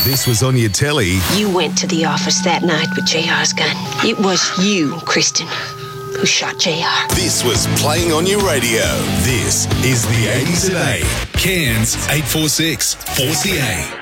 this was on your telly. You went to the office that night with JR's gun. It was you, Kristen, who shot JR. This was playing on your radio. This is the 80s at 8. Cairns 846 4CA.